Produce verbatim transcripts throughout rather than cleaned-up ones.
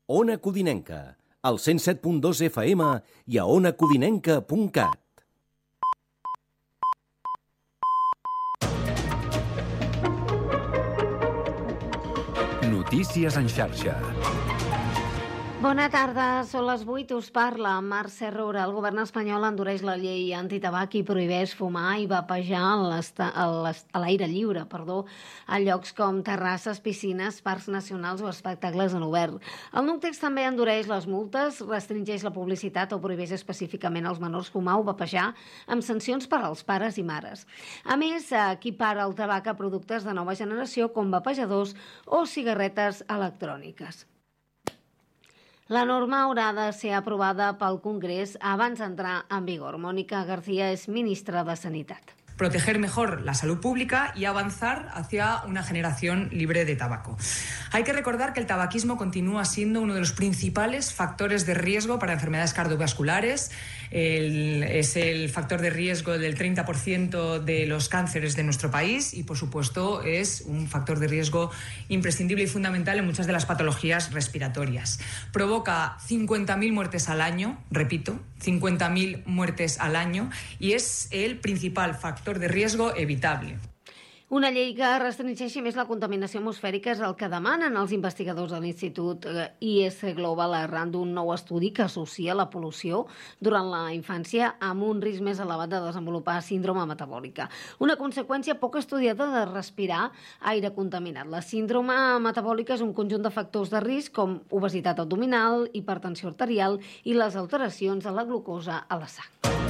Ona Codinenca, al cent set punt dos F M i a ona codinenca punt cat. Notícies en xarxa. Bona tarda, són les vuit, us parla Mercè Roura. El govern espanyol endureix la llei antitabac i prohibeix fumar i vapejar a l'aire lliure, perdó, a llocs com terrasses, piscines, parcs nacionals o espectacles en obert. El nou text també endureix les multes, restringeix la publicitat o prohibeix específicament als menors fumar o vapejar amb sancions per als pares i mares. A més, equipara el tabac a productes de nova generació com vapejadors o cigarretes electròniques. La norma haurà de ser aprovada pel Congrés abans d'entrar en vigor. Mónica García és ministra de Sanitat. Proteger mejor la salud pública y avanzar hacia una generación libre de tabaco. Hay que recordar que el tabaquismo continúa siendo uno de los principales factores de riesgo para enfermedades cardiovasculares. El, es el factor de riesgo del treinta por ciento de los cánceres de nuestro país y, por supuesto, es un factor de riesgo imprescindible y fundamental en muchas de las patologías respiratorias. Provoca cincuenta mil muertes al año, repito, cincuenta mil muertes al año, y es el principal factor de riesgo evitable. Una llei que restringeixi més la contaminació atmosfèrica és el que demanen els investigadors de l'Institut I S Global arran d'un nou estudi que associa la pol·lució durant la infància amb un risc més elevat de desenvolupar síndrome metabòlica. Una conseqüència poc estudiada de respirar aire contaminat. La síndrome metabòlica és un conjunt de factors de risc com obesitat abdominal, hipertensió arterial i les alteracions de la glucosa a la sang.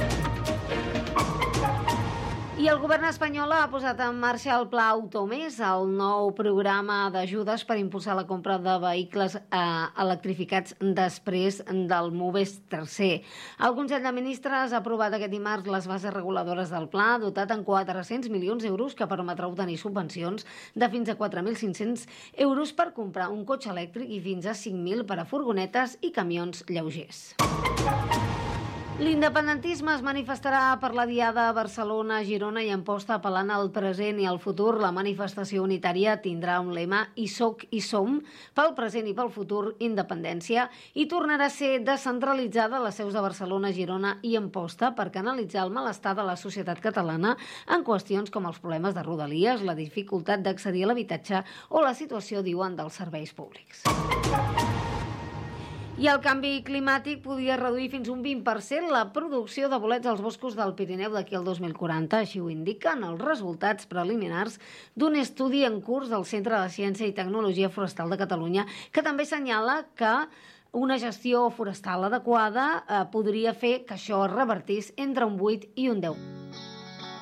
I el govern espanyol ha posat en marxa el Pla Automés, el nou programa d'ajudes per impulsar la compra de vehicles eh, electrificats després del Moves tercer. El Consell de Ministres ha aprovat aquest dimarts les bases reguladores del pla, dotat en quatre-cents milions d'euros que permetrà obtenir subvencions de fins a quatre mil cinc-cents euros per comprar un cotxe elèctric i fins a cinc mil per a furgonetes i camions lleugers. L'independentisme es manifestarà per la Diada a Barcelona, Girona i Amposta apel·lant al present i al futur. La manifestació unitària tindrà un lema I soc i som, pel present i pel futur, independència, i tornarà a ser descentralitzada a les seus de Barcelona, Girona i Amposta per canalitzar el malestar de la societat catalana en qüestions com els problemes de rodalies, la dificultat d'accedir a l'habitatge o la situació, diuen, dels serveis públics. I el canvi climàtic podria reduir fins un vint per cent la producció de bolets als boscos del Pirineu d'aquí al dos mil quaranta. Així ho indiquen els resultats preliminars d'un estudi en curs del Centre de Ciència i Tecnologia Forestal de Catalunya, que també assenyala que una gestió forestal adequada eh, podria fer que això es revertís entre un vuit i un deu.